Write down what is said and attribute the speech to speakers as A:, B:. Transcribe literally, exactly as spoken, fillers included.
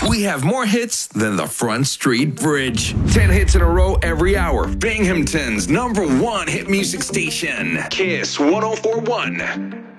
A: We have more hits than the Front Street Bridge. Ten hits in a row every hour. Binghamton's number one hit music station. Kiss one oh four point one.